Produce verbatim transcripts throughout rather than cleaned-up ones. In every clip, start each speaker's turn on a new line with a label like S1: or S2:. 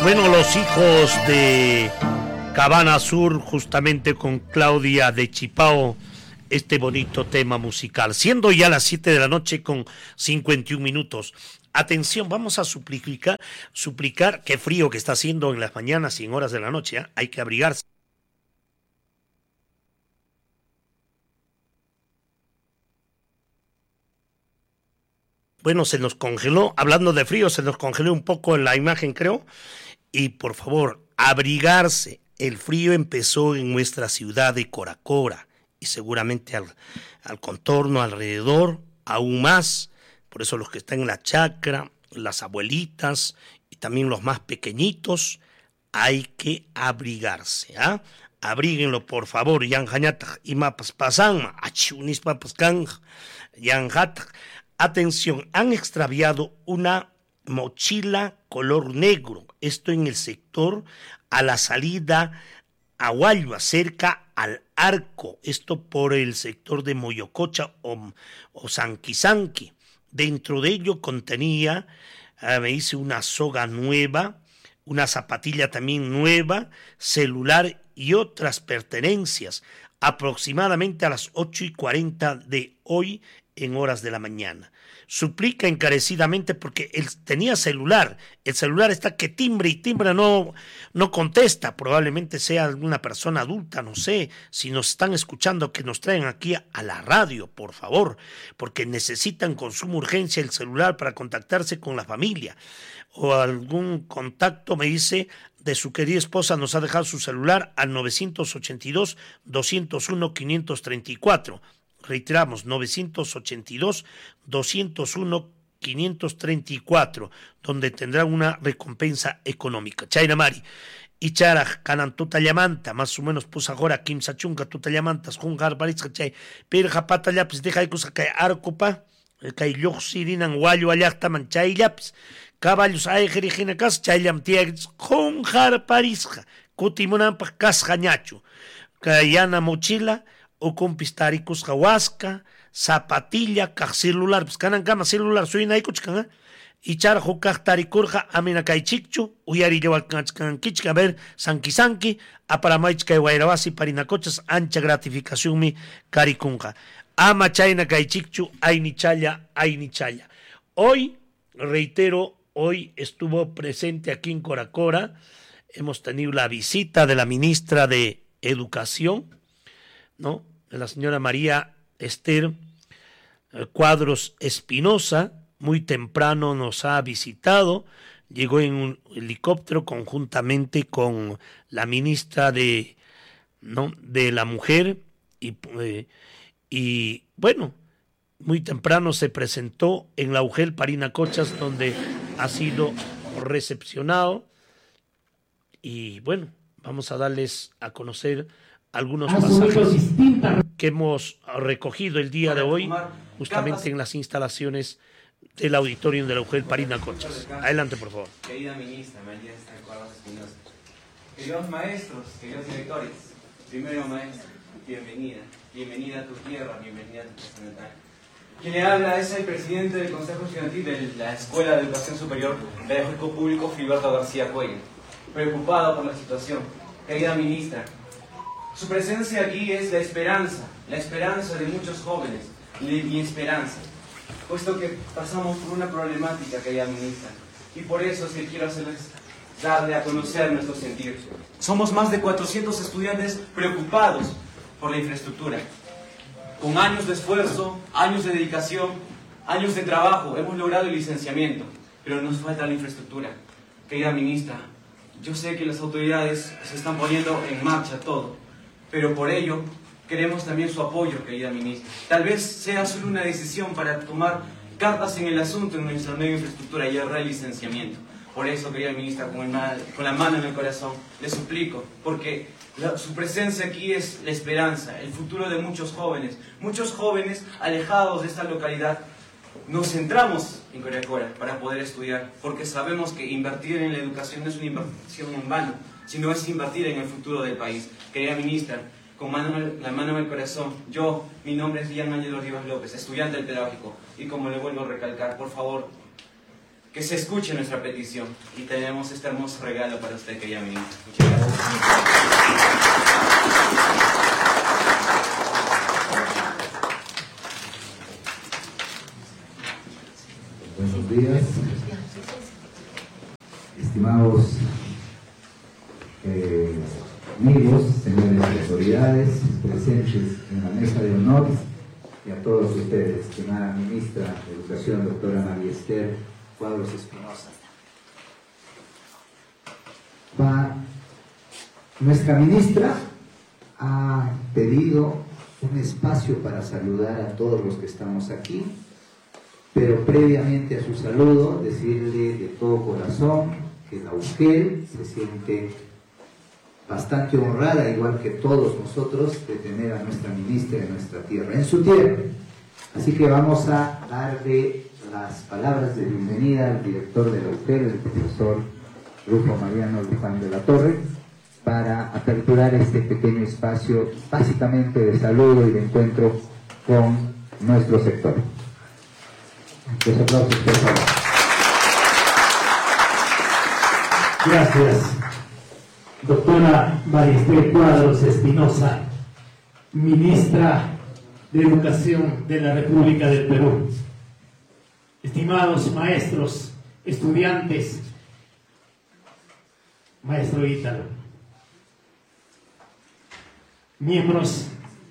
S1: Bueno, los hijos de Cabana Sur, justamente con Claudia de Chipao, este bonito tema musical. Siendo ya las siete de la noche con cincuenta y un minutos. Atención, vamos a suplicar, suplicar, qué frío que está haciendo en las mañanas y en horas de la noche, ¿eh? Hay que abrigarse. Bueno, se nos congeló, hablando de frío, se nos congeló un poco en la imagen, creo. Y por favor, abrigarse. El frío empezó en nuestra ciudad de Coracora y seguramente al, al contorno, alrededor, aún más. Por eso los que están en la chacra, las abuelitas y también los más pequeñitos, hay que abrigarse. ¿Ah? Abríguenlo, por favor. Yanjañata y mapas pasan, achunis papas can, yanjata. Atención, han extraviado una mochila color negro, esto en el sector a la salida a Hualva, cerca al Arco, esto por el sector de Moyococha o, o Sanquisanqui. Dentro de ello contenía, eh, me dice, una soga nueva, una zapatilla también nueva, celular y otras pertenencias, aproximadamente a las ocho y cuarenta de hoy en horas de la mañana. Suplica encarecidamente porque él tenía celular, el celular está que timbre y timbre, no, no contesta, probablemente sea alguna persona adulta, no sé, si nos están escuchando que nos traen aquí a, a la radio, por favor, porque necesitan con suma urgencia el celular para contactarse con la familia, o algún contacto, me dice, de su querida esposa, nos ha dejado su celular al nueve ocho dos, dos cero uno, cinco tres cuatro. Reiteramos, nueve ocho dos, dos cero uno, cinco tres cuatro, donde tendrá una recompensa económica. Chaina Mari. Y chara, canan tuta llamanta, más o menos pues ahora, Kim Sachunga, tuta llamantas, jungar barisca chay, pero japata yapis, deja de cosa que arcopa, que yo sirinan guayo allá, manchay yapis, caballos ay jerijina cas, chay lamtiags, jungar parisca, cutimunampa cas jañacho, cayana mochila, o con pistaricos jahuasca, zapatilla, caj celular, pues canan cama celular, soy na ikuchkan, y char jukaj taricurja, amina kaichichu, uyari lleva kan kichka, a ver, sanki sanki, aparamaichka guairabasi, parinacochas, ancha gratificación mi caricunja. Ama chaina kaichichu, ay ni chaya, ay ni chaya. Hoy, reitero, hoy estuvo presente aquí en Coracora, hemos tenido la visita de la ministra de Educación, ¿no? La señora María Esther Cuadros Espinosa, muy temprano nos ha visitado, llegó en un helicóptero conjuntamente con la ministra de, ¿no?, de la Mujer y, eh, y bueno, muy temprano se presentó en la U G E L Parinacochas, donde ha sido recepcionado y bueno, vamos a darles a conocer algunos pasajes que hemos recogido el día de hoy justamente en las instalaciones del auditorio de la U G E L Parinacochas. Adelante, por favor.
S2: Querida ministra María Esther Cuadros Espinosa, queridos maestros, queridos directores, primero maestra, bienvenida, bienvenida a tu tierra, bienvenida a tu casa natal. Quien le habla es el presidente del Consejo Estudiantil de la Escuela de Educación Superior Pedagógico Público, Filiberto García Cuello, preocupado por la situación. Querida ministra, su presencia aquí es la esperanza, la esperanza de muchos jóvenes, mi esperanza, puesto que pasamos por una problemática, querida ministra, y por eso es que quiero hacerles, darle a conocer nuestro sentir. Somos más de cuatrocientos estudiantes preocupados por la infraestructura. Con años de esfuerzo, años de dedicación, años de trabajo, hemos logrado el licenciamiento, pero nos falta la infraestructura. Querida ministra, yo sé que las autoridades se están poniendo en marcha todo, pero por ello queremos también su apoyo, querida ministra. Tal vez sea solo una decisión para tomar cartas en el asunto en nuestra nueva infraestructura y ahorrar el licenciamiento. Por eso, querida ministra, con, el, con la mano en el corazón, le suplico, porque la, su presencia aquí es la esperanza, el futuro de muchos jóvenes. Muchos jóvenes alejados de esta localidad nos centramos en Coracora para poder estudiar, porque sabemos que invertir en la educación no es una inversión en vano, sino es invertir en el futuro del país. Querida ministra, con mano, la mano en el corazón, yo, mi nombre es Ian Ángelo Rivas López, estudiante del pedagógico, y como le vuelvo a recalcar, por favor, que se escuche nuestra petición. Y tenemos este hermoso regalo para usted, querida ministra. Muchas gracias.
S3: Buenos días, estimados eh, amigos, señores autoridades presentes en la mesa de honor, y a todos ustedes, estimada ministra de Educación, doctora María Esther Cuadros Espinosa. Va, nuestra ministra ha pedido un espacio para saludar a todos los que estamos aquí, pero previamente a su saludo decirle de todo corazón que la U G E L se siente bastante honrada, igual que todos nosotros, de tener a nuestra ministra en nuestra tierra, en su tierra. Así que vamos a darle las palabras de bienvenida al director de la U G E L, el profesor Rufo Mariano Luján de la Torre, para aperturar este pequeño espacio, básicamente de saludo y de encuentro con nuestro sector. Los aplausos, por favor.
S4: Gracias, doctora María Esther Cuadros Espinosa, ministra de Educación de la República del Perú. Estimados maestros, estudiantes, maestro Ítalo, miembros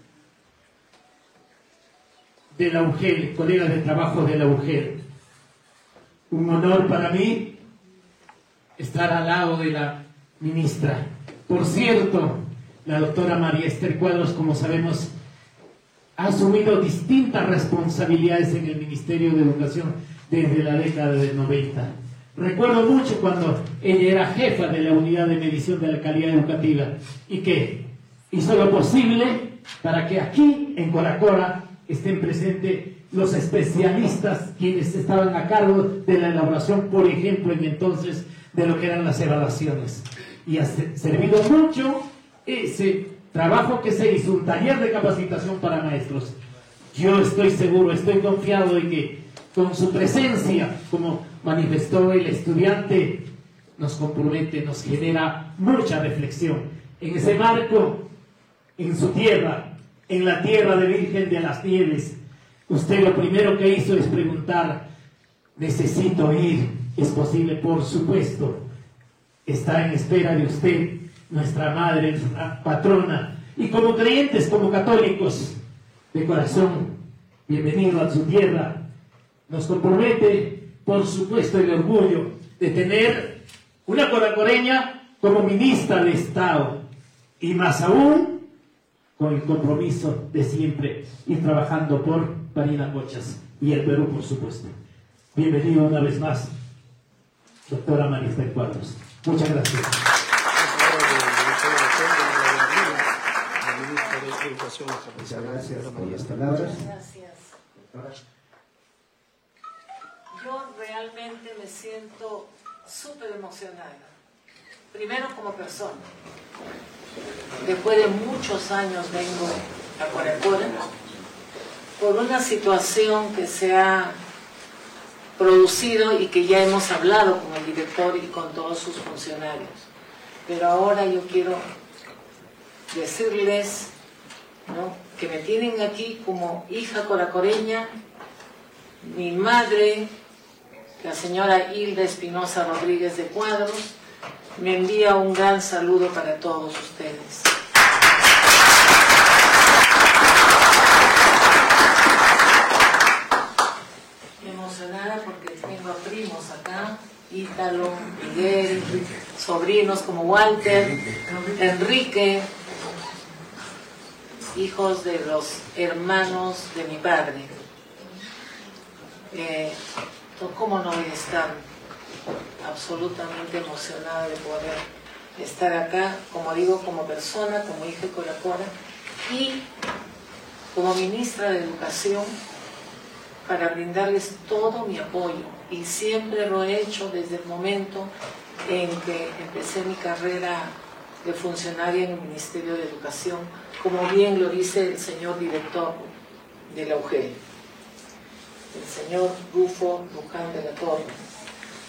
S4: de la U G E L, colegas de trabajo de la U G E L. Un honor para mí estar al lado de la ministra. Por cierto, la doctora María Esther Cuadros, como sabemos, ha asumido distintas responsabilidades en el Ministerio de Educación desde la década del noventa. Recuerdo mucho cuando ella era jefa de la Unidad de Medición de la Calidad Educativa y que hizo lo posible para que aquí, en Coracora, estén presentes los especialistas quienes estaban a cargo de la elaboración, por ejemplo, en entonces, de lo que eran las evaluaciones. Y ha servido mucho ese trabajo que se hizo, un taller de capacitación para maestros. Yo estoy seguro, estoy confiado de que con su presencia, como manifestó el estudiante, nos compromete, nos genera mucha reflexión. En ese marco, en su tierra, en la tierra de Virgen de las Nieves, usted lo primero que hizo es preguntar: necesito ir, ¿es posible? Por supuesto, está en espera de usted, nuestra madre, nuestra patrona, y como creyentes, como católicos de corazón, bienvenido a su tierra. Nos compromete, por supuesto, el orgullo de tener una coracoreña como ministra de Estado, y más aún con el compromiso de siempre ir trabajando por Parinacochas y el Perú, por supuesto. Bienvenido una vez más, doctora María Esther Cuadros. Muchas gracias.
S3: Muchas gracias por las palabras.
S5: Gracias. Yo realmente me siento súper emocionada. Primero como persona. Después de muchos años vengo a Coracora por una situación que se ha producido y que ya hemos hablado con el director y con todos sus funcionarios. Pero ahora yo quiero decirles, ¿no?, que me tienen aquí como hija coracoreña. Mi madre, la señora Hilda Espinosa Rodríguez de Cuadros, me envía un gran saludo para todos ustedes. Emocionada porque tengo a primos acá, Ítalo, Miguel, sobrinos como Walter, Enrique, hijos de los hermanos de mi padre. Eh, ¿Cómo no voy a estar absolutamente emocionada de poder estar acá, como digo, como persona, como hija de Coracora y como ministra de Educación, para brindarles todo mi apoyo? Y siempre lo he hecho desde el momento en que empecé mi carrera de funcionaria en el Ministerio de Educación, como bien lo dice el señor director de la U G E L, el señor Rufo Luján de la Torre.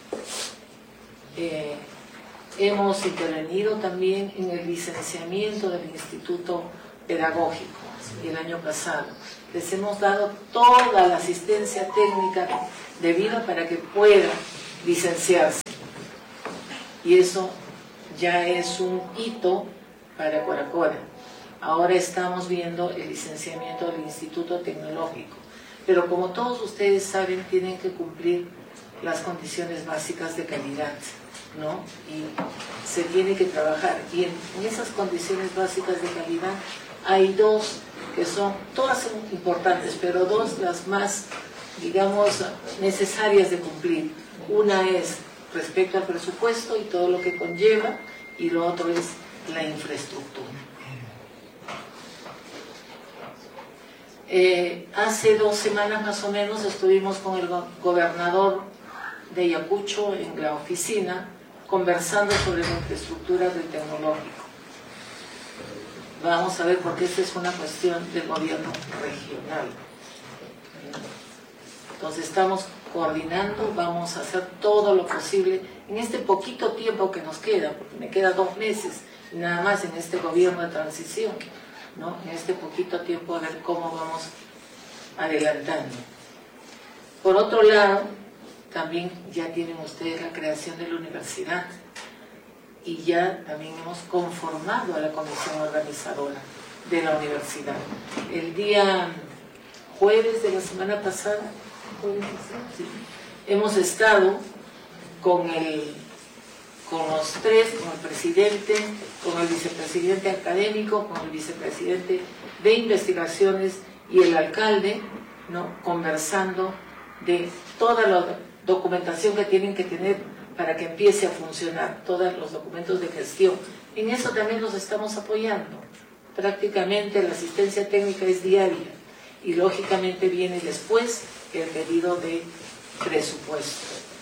S5: Eh, hemos intervenido también en el licenciamiento del Instituto Pedagógico el año pasado. Les hemos dado toda la asistencia técnica debida para que puedan licenciarse. Y eso ya es un hito para Coracora. Ahora estamos viendo el licenciamiento del Instituto Tecnológico. Pero como todos ustedes saben, tienen que cumplir las condiciones básicas de calidad, ¿no? Y se tiene que trabajar. Y en, en esas condiciones básicas de calidad hay dos que son, todas son importantes, pero dos las más, digamos, necesarias de cumplir. Una es respecto al presupuesto y todo lo que conlleva, y lo otro es la infraestructura. Eh, hace dos semanas más o menos estuvimos con el go- gobernador de Ayacucho en la oficina conversando sobre la infraestructura del tecnológico. Vamos a ver, porque esta es una cuestión del gobierno regional. Entonces estamos coordinando, vamos a hacer todo lo posible en este poquito tiempo que nos queda, porque me queda dos meses nada más en este gobierno de transición, ¿no? En este poquito tiempo a ver cómo vamos adelantando. Por otro lado, también ya tienen ustedes la creación de la universidad y ya también hemos conformado a la comisión organizadora de la universidad. El día jueves de la semana pasada, jueves, sí, hemos estado con, el, con los tres, con el presidente, con el vicepresidente académico, con el vicepresidente de investigaciones y el alcalde, ¿no? Conversando de toda la documentación que tienen que tener para que empiece a funcionar, todos los documentos de gestión. En eso también nos estamos apoyando. Prácticamente la asistencia técnica es diaria y lógicamente viene después el pedido de presupuesto.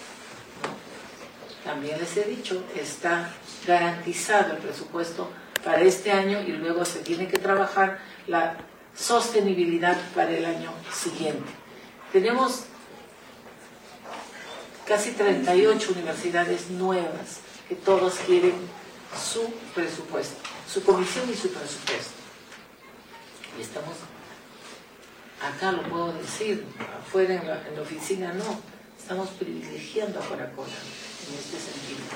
S5: También les he dicho, está garantizado el presupuesto para este año y luego se tiene que trabajar la sostenibilidad para el año siguiente. Tenemos casi treinta y ocho universidades nuevas que todos quieren su presupuesto, su comisión y su presupuesto. Y estamos, acá lo puedo decir, afuera en la, en la oficina no, estamos privilegiando a Coracora en este sentido.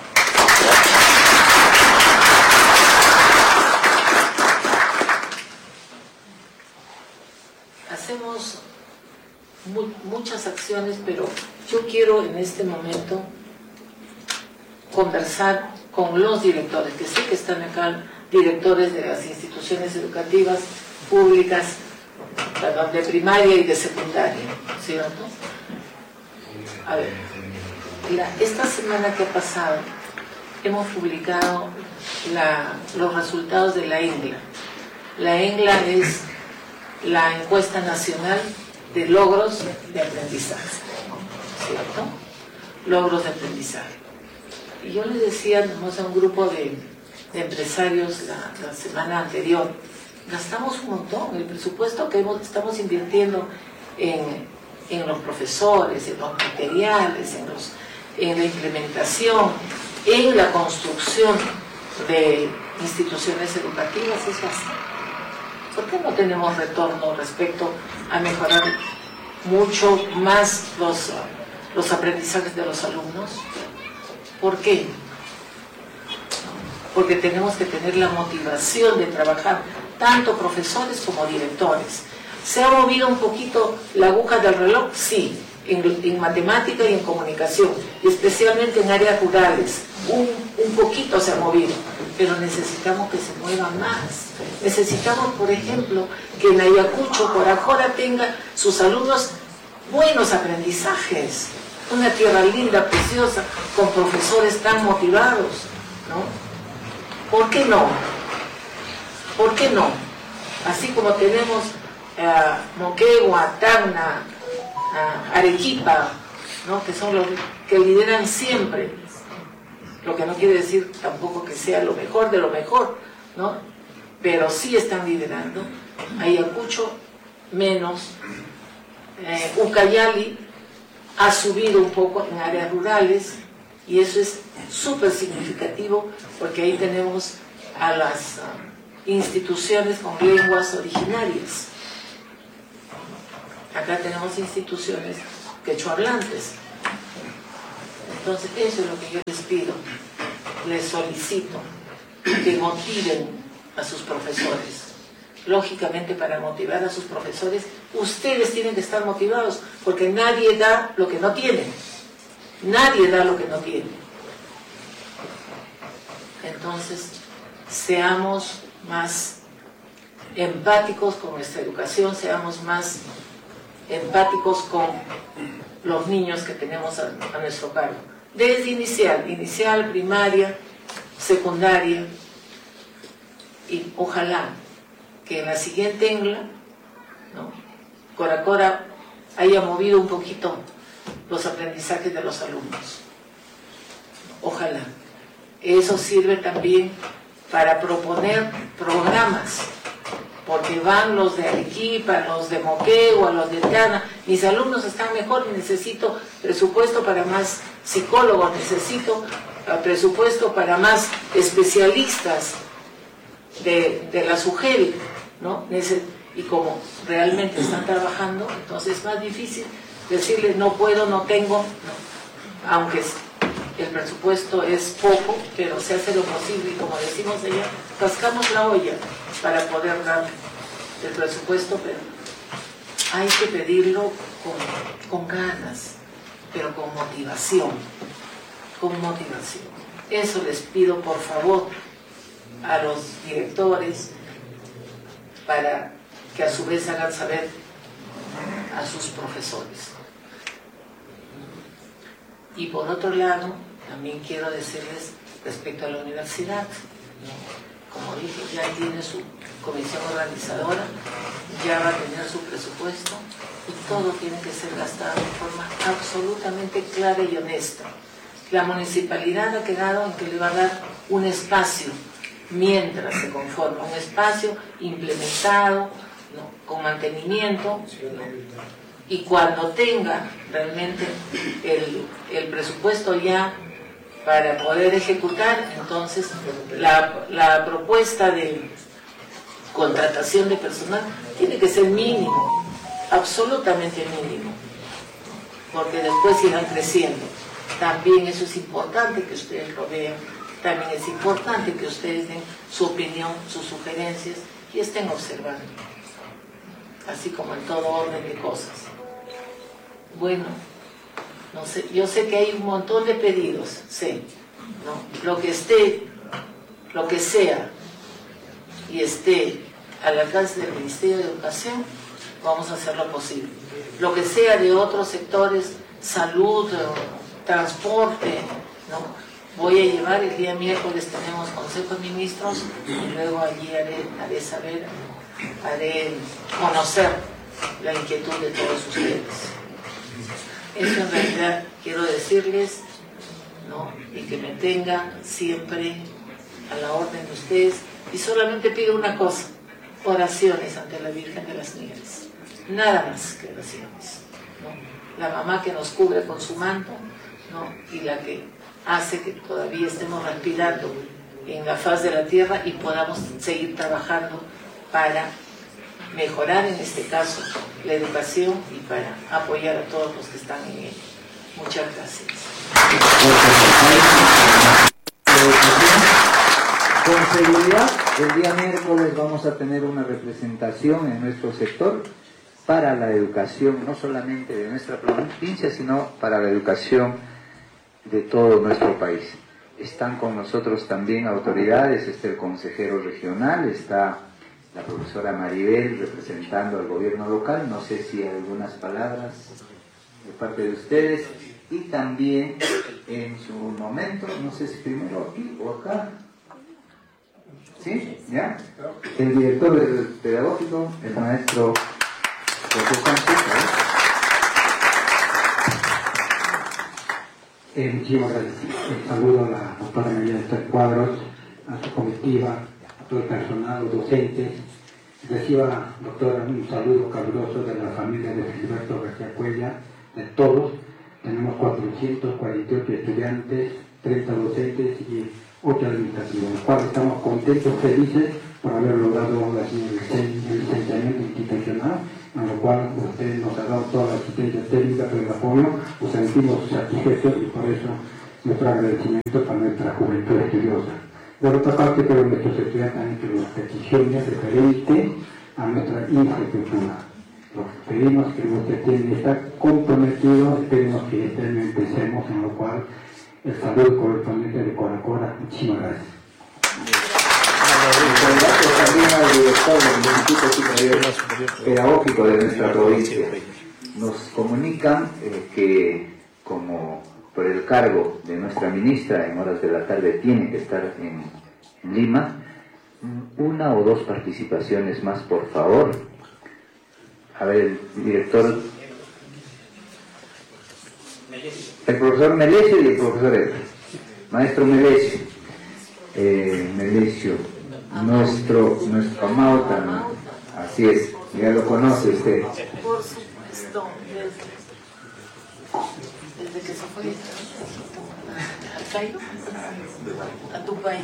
S5: Hacemos mu muchas acciones, pero yo quiero en este momento conversar con los directores, que sé que están acá, directores de las instituciones educativas públicas, perdón, de primaria y de secundaria, ¿cierto? A ver, la, esta semana que ha pasado hemos publicado la, los resultados de la ENGLA. La ENGLA es la encuesta nacional de logros de aprendizaje, ¿cierto? Logros de aprendizaje. Y yo les decía, tenemos a un grupo de, de empresarios la, la semana anterior, gastamos un montón, el presupuesto que hemos, estamos invirtiendo en, en los profesores, en los materiales, en, los, en la implementación, en la construcción de instituciones educativas, es bastante. ¿Por qué no tenemos retorno respecto a mejorar mucho más los, los aprendizajes de los alumnos? ¿Por qué? Porque tenemos que tener la motivación de trabajar, tanto profesores como directores. ¿Se ha movido un poquito la aguja del reloj? Sí, en, en matemática y en comunicación, especialmente en áreas rurales. Un, un poquito se ha movido, pero necesitamos que se mueva más. Necesitamos, por ejemplo, que en Ayacucho, Coracora, tenga sus alumnos buenos aprendizajes. Una tierra linda, preciosa, con profesores tan motivados, ¿no? ¿Por qué no? ¿Por qué no? Así como tenemos uh, Moquegua, Tacna, uh, Arequipa, ¿no? Que son los que lideran siempre, lo que no quiere decir tampoco que sea lo mejor de lo mejor, ¿no? Pero sí están liderando. Ayacucho menos, eh, Ucayali ha subido un poco en áreas rurales, Y eso es súper significativo porque ahí tenemos a las uh, instituciones con lenguas originarias. Acá tenemos instituciones quechohablantes. Entonces, eso es lo que yo les pido, les solicito, que motiven a sus profesores. Lógicamente, para motivar a sus profesores, ustedes tienen que estar motivados, porque nadie da lo que no tiene. Nadie da lo que no tiene. Entonces, seamos más empáticos con nuestra educación, seamos más empáticos con los niños que tenemos a, a nuestro cargo. Desde inicial, inicial, primaria, secundaria, y ojalá que en la siguiente ENGLA, ¿no?, Cora Cora haya movido un poquito los aprendizajes de los alumnos. Ojalá. Eso sirve también para proponer programas, porque van los de Arequipa, los de Moquegua, los de Tana, mis alumnos están mejor y necesito presupuesto para más psicólogos, necesito presupuesto para más especialistas de, de la SUGERI, ¿no? Y como realmente están trabajando, entonces es más difícil decirles no puedo, no tengo, no. Aunque el presupuesto es poco, pero se hace lo posible y como decimos allá, rascamos la olla para poder dar el presupuesto, pero hay que pedirlo con, con ganas, pero con motivación, con motivación. Eso les pido por favor a los directores, para que a su vez hagan saber a sus profesores. Y por otro lado, también quiero decirles respecto a la universidad, ¿no? Como dije, ya tiene su comisión organizadora, ya va a tener su presupuesto y todo tiene que ser gastado de forma absolutamente clara y honesta. La municipalidad ha quedado en que le va a dar un espacio mientras se conforma, un espacio implementado, ¿no?, con mantenimiento, ¿no? Y cuando tenga realmente el, el presupuesto ya para poder ejecutar, entonces la, la propuesta de contratación de personal tiene que ser mínimo, absolutamente mínimo, porque después irán creciendo. También eso es importante que ustedes lo vean, también es importante que ustedes den su opinión, sus sugerencias y estén observando, así como en todo orden de cosas. Bueno, no sé, yo sé que hay un montón de pedidos, sé, ¿no? Lo que esté, lo que sea y esté al alcance del Ministerio de Educación, vamos a hacer lo posible. Lo que sea de otros sectores, salud, transporte, ¿no? Voy a llevar, el día miércoles tenemos Consejo de Ministros y luego allí haré, haré saber, haré conocer la inquietud de todos ustedes. Eso en realidad quiero decirles, ¿no? Y que me tengan siempre a la orden de ustedes. Y solamente pido una cosa, oraciones ante la Virgen de las Nieves. Nada más que oraciones, ¿no? La mamá que nos cubre con su manto, ¿no? Y la que hace que todavía estemos respirando en la faz de la tierra y podamos seguir trabajando para mejorar en este caso la educación y para apoyar a todos los que están en ella. Muchas gracias.
S3: Con seguridad, el día miércoles vamos a tener una representación en nuestro sector para la educación, no solamente de nuestra provincia, sino para la educación de todo nuestro país. Están con nosotros también autoridades, está el consejero regional, está la profesora Maribel representando al gobierno local, no sé si hay algunas palabras de parte de ustedes, y también en su momento, no sé si primero aquí o acá, ¿sí? ¿Ya? El director pedagógico, el maestro José Sánchez, ¿eh?
S6: Eh, muchísimas gracias. Eh, saludo a la doctora María de Tres Cuadros, a su comitiva, a todo el personal, los docentes. Reciba, doctora, un saludo caluroso de la familia de Gilberto García Cuella, de todos. tenemos cuatrocientos cuarenta y ocho estudiantes, treinta docentes y ocho administrativos, los cuales estamos contentos, felices por haber logrado el licenciamiento institucional, en lo cual ustedes nos han dado toda la asistencia técnica, todo el apoyo, nos sentimos satisfechos y por eso nuestro agradecimiento para nuestra juventud estudiosa. De otra parte, creo que nuestros estudiantes han hecho las peticiones referentes a nuestra infraestructura. Lo que pedimos que usted tiene, está comprometido, esperemos que este año empecemos, en lo cual el saludo correspondiente de Cora Cora. Muchísimas gracias.
S3: Gracias también al director del Instituto Superior Pedagógico de nuestra provincia. Nos comunican eh, que como por el cargo de nuestra ministra en horas de la tarde tiene que estar en, en Lima, una o dos participaciones más, por favor. A ver, el director, el profesor Melesio y el profesor Edgar. Maestro Melesio, eh, Melesio, nuestro, nuestro Mauta, así es, ya lo conoce usted.
S5: Por supuesto, desde, desde que se fue a Cairo, a tu país.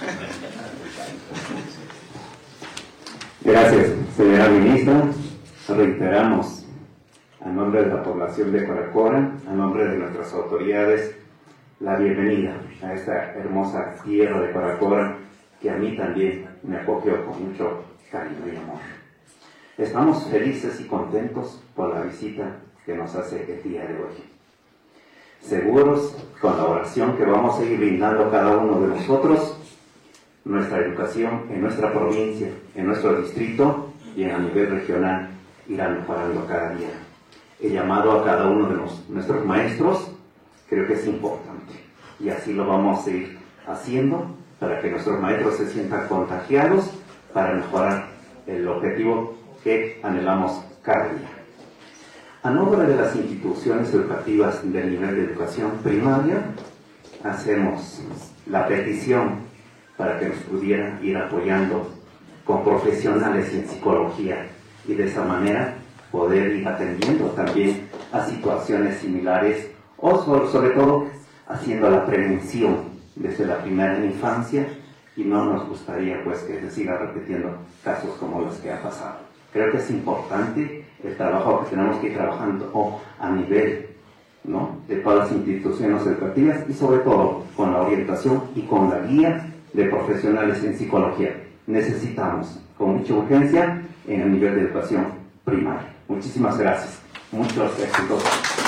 S7: Gracias, señora ministra. Reiteramos, a nombre de la población de Cora Cora, a nombre de nuestras autoridades, la bienvenida a esta hermosa tierra de Cora Cora, que a mí también me acogió con mucho cariño y amor. Estamos felices y contentos por la visita que nos hace el día de hoy. Seguros, con la oración que vamos a ir brindando cada uno de nosotros, nuestra educación en nuestra provincia, en nuestro distrito y a nivel regional irá mejorando cada día. He llamado a cada uno de los, nuestros maestros, creo que es importante, y así lo vamos a seguir haciendo para que nuestros maestros se sientan contagiados para mejorar el objetivo que anhelamos cada día. A nombre de las instituciones educativas del nivel de educación primaria, hacemos la petición para que nos pudieran ir apoyando con profesionales en psicología y de esa manera poder ir atendiendo también a situaciones similares o sobre, sobre todo haciendo la prevención desde la primera infancia, y no nos gustaría pues que se siga repitiendo casos como los que ha pasado. Creo que es importante el trabajo que tenemos que ir trabajando o a nivel, ¿no?, de todas las instituciones educativas y sobre todo con la orientación y con la guía de profesionales en psicología. Necesitamos con mucha urgencia en el nivel de educación primaria. Muchísimas gracias. Muchos éxitos.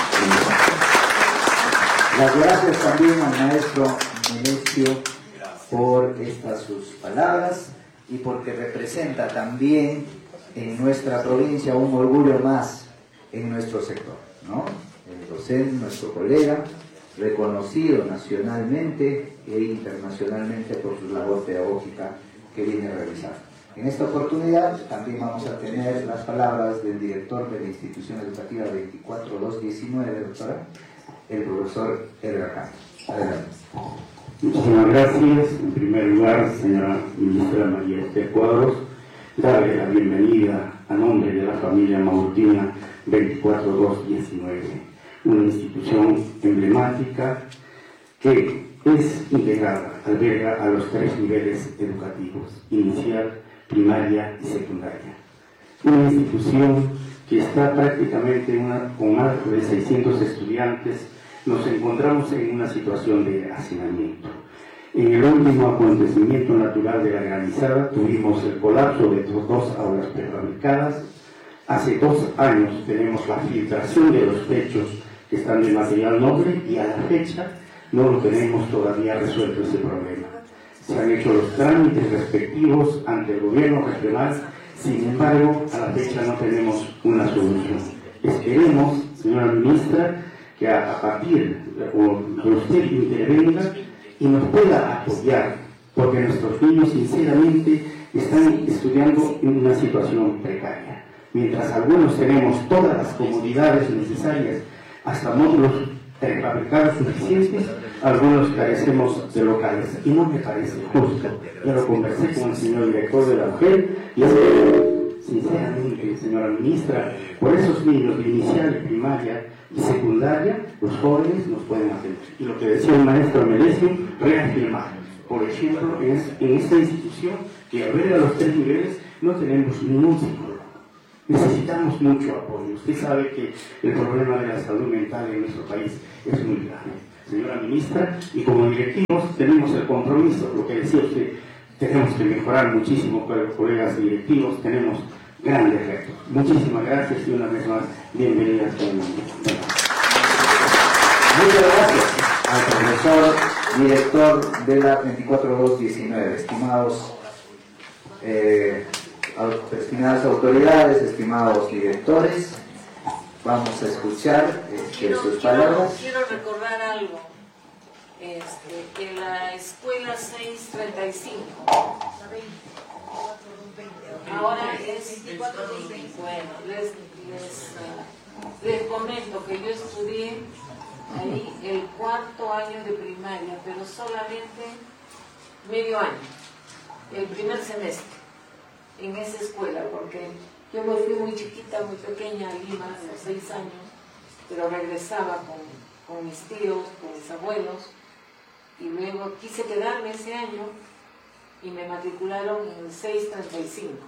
S3: Las gracias también al maestro Melesio por estas sus palabras y porque representa también en nuestra provincia un orgullo más en nuestro sector, ¿no? El docente, nuestro colega, reconocido nacionalmente e internacionalmente por su labor pedagógica que viene a realizar. En esta oportunidad también vamos a tener las palabras del director de la institución educativa veinticuatro dos diecinueve, doctora, el profesor Edgar Campos. Adelante.
S7: Muchísimas gracias. En primer lugar, señora ministra María Esther Cuadros, darle la bienvenida a nombre de la familia Mautina veinticuatro dos diecinueve, una institución emblemática que es integrada, alberga a los tres niveles educativos, inicial, primaria y secundaria. Una institución que está prácticamente una, con más de seiscientos estudiantes. Nos encontramos en una situación de hacinamiento. En el último acontecimiento natural de la granizada tuvimos el colapso de dos aulas prefabricadas. Hace dos años tenemos la filtración de los techos que están de material noble y a la fecha no lo tenemos todavía resuelto ese problema. Se han hecho los trámites respectivos ante el gobierno regional, sin embargo a la fecha no tenemos una solución. Esperemos, señora ministra, que a, a partir de que usted intervenga y nos pueda apoyar, porque nuestros niños sinceramente están estudiando en una situación precaria. Mientras algunos tenemos todas las comodidades necesarias, hasta módulos prefabricados suficientes, algunos carecemos de locales, y no me parece justo. Ya lo conversé con el señor director de la U G E L y espero,
S6: sinceramente, señora ministra, por esos niños de inicial, primaria y secundaria, los jóvenes nos pueden atender. Y lo que decía el maestro merece reafirmar. Por ejemplo, es en esta institución que a ver a los tres niveles no tenemos ningún psicólogo. Necesitamos mucho apoyo. Usted sabe que el problema de la salud mental en nuestro país es muy grave. Señora ministra, y como directivos tenemos el compromiso, lo que decía usted, tenemos que mejorar muchísimo con los colegas directivos, tenemos grandes retos. Muchísimas gracias y una vez más, bienvenidas a mundo.
S3: Muchas gracias al profesor director de la veinticuatro dos diecinueve. Estimados, eh, estimadas autoridades, estimados directores, vamos a escuchar este,
S5: quiero,
S3: sus
S5: quiero,
S3: palabras.
S5: Quiero recordar algo. Este, que la escuela seiscientos treinta y cinco ahora es bueno, les, les, uh, les comento que yo estudié ahí el cuarto año de primaria, pero solamente medio año, el primer semestre en esa escuela, porque yo me fui muy chiquita, muy pequeña a Lima a los seis años, pero regresaba con, con mis tíos, con mis abuelos, y luego quise quedarme ese año y me matricularon en el seiscientos treinta y cinco.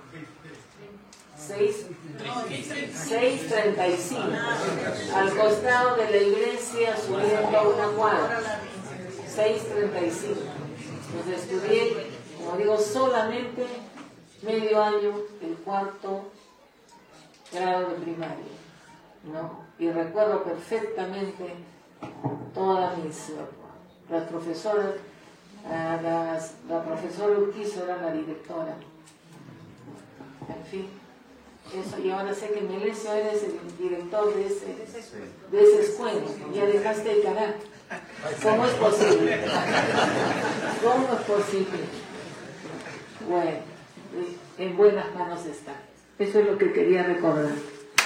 S5: seiscientos treinta y cinco, al costado de la iglesia, subiendo a una cuadra. seiscientos treinta y cinco. Entonces estudié, como digo, solamente medio año, el cuarto grado de primaria, ¿no? Y recuerdo perfectamente todas mis... las profesoras, uh, las, la profesora Urquizo era la directora. En fin, eso, y ahora sé que Melesio eres el director de, ese, de esa escuela, ya dejaste el carácter. ¿Cómo es posible? ¿Cómo es posible? Bueno, en buenas manos está. Eso es lo que quería recordar.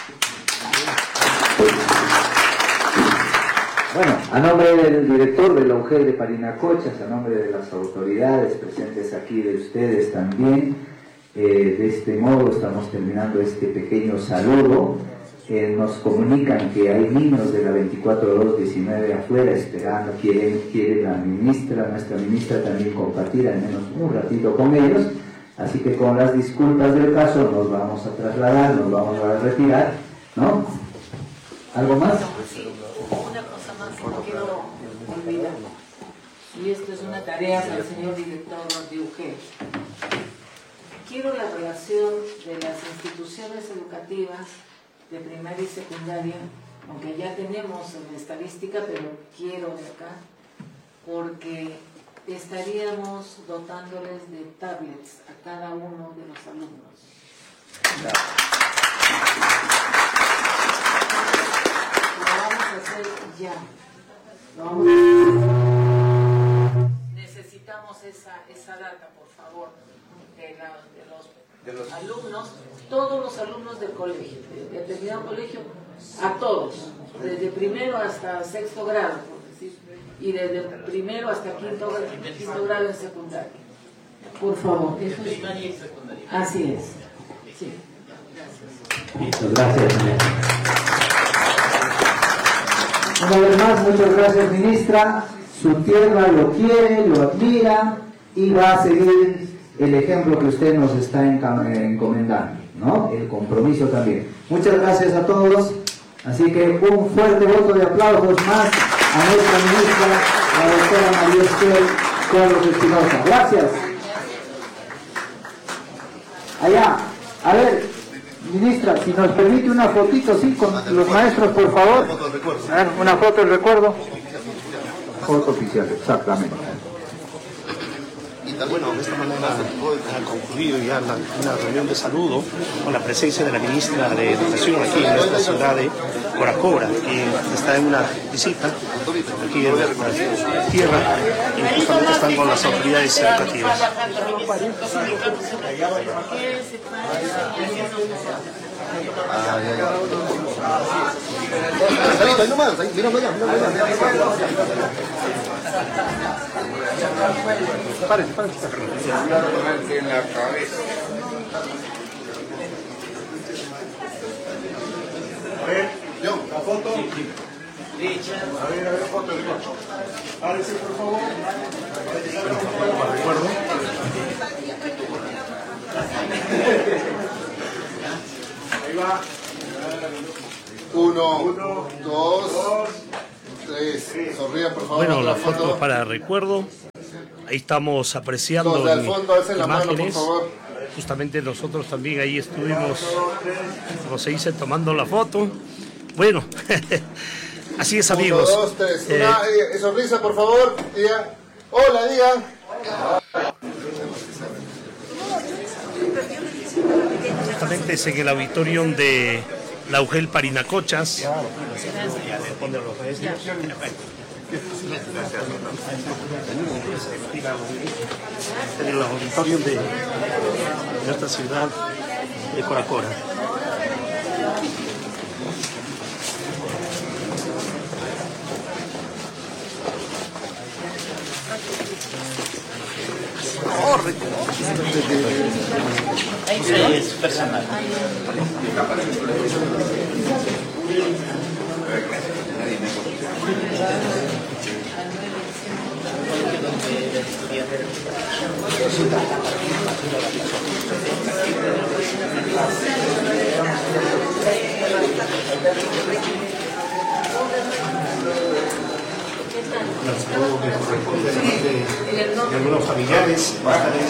S3: Bueno, a nombre del director de la U G E L de Parinacochas, a nombre de las autoridades presentes aquí, de ustedes también, eh, de este modo estamos terminando este pequeño saludo. Eh, nos comunican que hay niños de la veinticuatro dos diecinueve afuera esperando, quieren, quiere la ministra, nuestra ministra también compartir al menos un ratito con ellos, así que con las disculpas del caso nos vamos a trasladar, nos vamos a retirar, ¿no? ¿Algo más?
S5: Una cosa más que no quiero olvidar, y esto es una tarea para el señor director de U G E L. Quiero la relación de las instituciones educativas de primaria y secundaria, aunque ya tenemos en la estadística, pero quiero de acá, porque estaríamos dotándoles de tablets a cada uno de los alumnos. Hacer ya. Lo vamos a hacer. Necesitamos esa, esa data, por favor, de, la, de, los, de los alumnos, todos los alumnos del colegio, de determinado colegio, a todos, desde primero hasta sexto grado, por decir, y desde primero hasta quinto, quinto grado en secundaria. Por favor, eso es. Así es. Sí. Gracias.
S3: Muchas gracias. Una vez más, muchas gracias, ministra. Su tierra lo quiere, lo admira y va a seguir el ejemplo que usted nos está encomendando, ¿no? El compromiso también. Muchas gracias a todos. Así que un fuerte voto de aplausos más a nuestra ministra, la doctora María Estel Carlos Espinosa. Gracias. Allá, a ver. Ministra, si nos permite una fotito, sí, con los maestros, por favor. Una foto del recuerdo. Foto oficial, exactamente.
S1: Bueno, de esta manera ha concluido ya la, una reunión de saludo con la presencia de la ministra de Educación aquí en nuestra ciudad de Coracora, que está en una visita aquí en nuestra tierra y justamente están con las autoridades educativas.
S8: Ahí nomás, ahí, mira allá, mira allá. Paren, paren. En la cabeza. ver, la foto. A ver, a ver, foto de foto. Párese, por favor. Para recuerdo. Ahí va.
S9: Uno,
S8: Uno,
S9: dos,
S8: dos,
S9: tres. Sonríe, por favor.
S1: Bueno,
S9: otra
S1: la foto para recuerdo. Ahí estamos apreciando
S9: Los de al fondo, alcen la mano, por
S1: imágenes.
S9: favor.
S1: Justamente nosotros también ahí estuvimos, como se dice, tomando la foto. Bueno, así es, amigos.
S9: Uno, dos, tres.
S1: Eh,
S9: Una eh, sonrisa, por favor. Diga. Hola, diga.
S1: Justamente es en el auditorium de la UGEL Parinacochas. En el auditorium de nuestra ciudad de Coracora.
S4: Es personal.
S1: De algunos familiares, padres.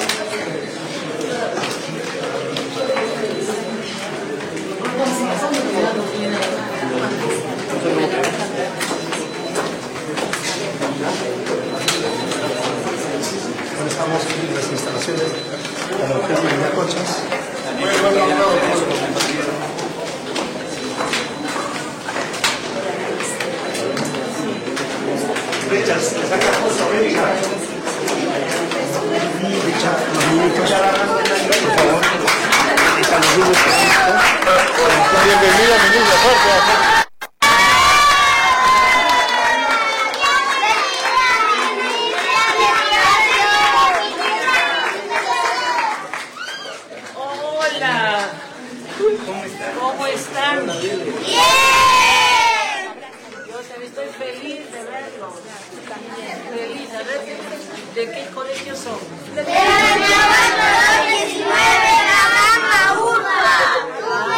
S1: Bueno, estamos en las instalaciones de la UGEL Parinacochas. Richard, saca foto, venga. Richard, los niñitos, por favor. Ahí están los niños.
S9: Bienvenida, mi niña, fuerte.
S5: Hola. ¿Cómo están? Bien. Yo también estoy feliz de verlo. Feliz. A ver, ¿de qué colegio son?
S10: De la Navarra diecinueve, la Gama Urba.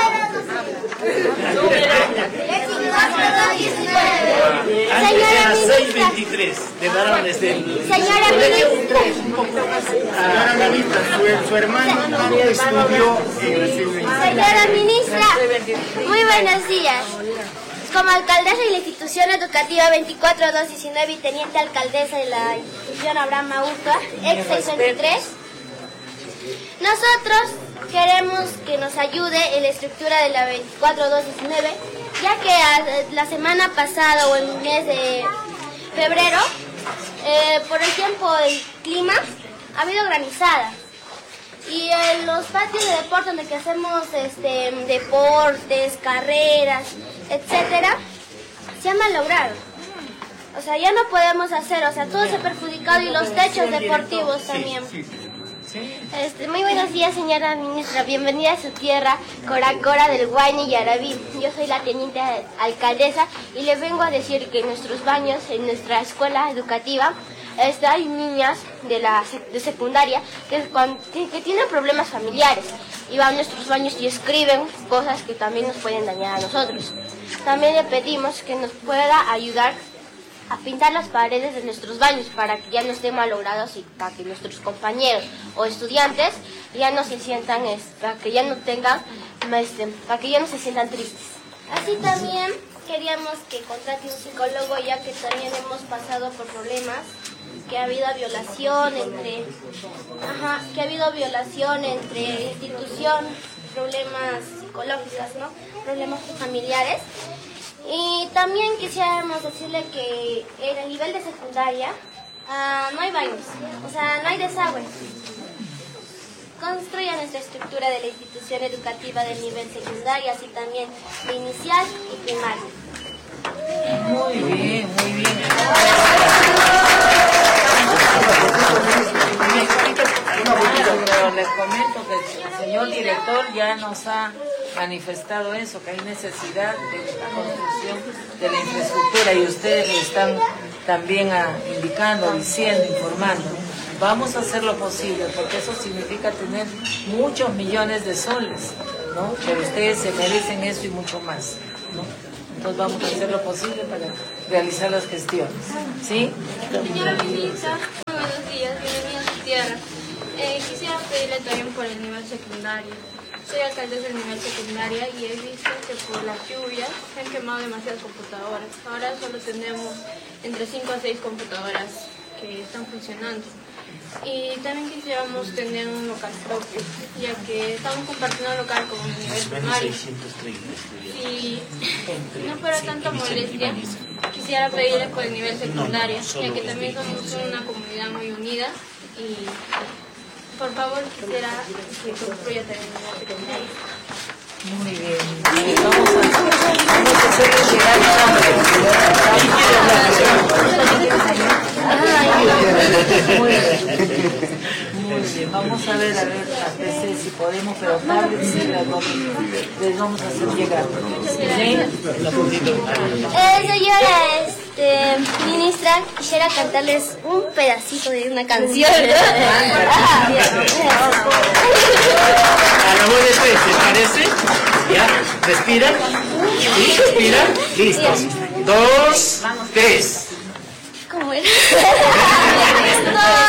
S10: Señora ministra,
S4: de varones del
S10: señora ministra,
S4: Señora ministra, su, su hermano María estudió en el
S10: señora ministra, muy buenos días. Como alcaldesa de la institución educativa veinticuatro dos diecinueve y teniente alcaldesa de la institución Abraham Maurtua, ex seiscientos veintitrés, nosotros queremos que nos ayude en la estructura de la veinticuatro dos diecinueve, ya que la semana pasada o en el mes de febrero, eh, por el tiempo del clima, ha habido granizada. Y en los patios de deporte donde que hacemos este, deportes, carreras, etcétera, se ha malogrado. O sea, ya no podemos hacer, o sea, todo se ha perjudicado y los techos deportivos también. Este, muy buenos días, señora ministra. Bienvenida a su tierra, Coracora del Guayni y Yarabí. Yo soy la teniente alcaldesa y le vengo a decir que en nuestros baños, en nuestra escuela educativa, este, hay niñas de la de secundaria que, que, que tienen problemas familiares y van a nuestros baños y escriben cosas que también nos pueden dañar a nosotros. También le pedimos que nos pueda ayudar a pintar las paredes de nuestros baños para que ya no estén malogrados y para que nuestros compañeros o estudiantes ya no se sientan, para que ya no tengan, este, para que ya no se sientan tristes. Así también queríamos que contrate un psicólogo, ya que también hemos pasado por problemas, que ha habido violación entre, ajá, que ha habido violación entre institución, problemas psicológicos, ¿no? Problemas familiares. Y también quisiéramos decirle que en el nivel de secundaria uh, no hay baños, o sea, no hay desagüe. Construya nuestra estructura de la institución educativa del nivel secundario, así también de inicial y primaria.
S5: Muy bien, muy bien. Pero les comento que el señor director ya nos ha manifestado eso, que hay necesidad de la construcción de la infraestructura y ustedes lo están también a, indicando, diciendo, informando. Vamos a hacer lo posible porque eso significa tener muchos millones de soles, ¿no? Pero ustedes se merecen eso y mucho más, ¿no? Entonces vamos a hacer lo posible para realizar las gestiones, ¿sí?
S11: Señora ministra, muy buenos días, bienvenida a su tierra. Eh, quisiera pedirle también por el nivel secundario. Soy alcaldesa del nivel secundaria y he visto que por las lluvias se han quemado demasiadas computadoras. Ahora solo tenemos entre cinco a seis computadoras que están funcionando. Y también quisiéramos tener un local propio, ya que estamos compartiendo un local con un nivel primario. Si no fuera tanta molestia, quisiera pedirle por el nivel secundario, ya que también somos una comunidad muy unida y por favor quisiera que construya también un nivel secundario.
S5: Muy bien, vamos a, vamos a hacerles llegar Muy bien, muy bien, vamos a ver, a ver, a veces si podemos, pero tablets sí las vamos, les vamos a hacer llegar. ¿Sí?
S10: Eh, señora este, ministra, quisiera cantarles un pedacito de una canción.
S4: A la voz de tres, ¿les parece? ¿Ya? ¿Respira? ¿Sí? ¿Respira? Listos. Dos, tres.
S10: ¿Cómo era?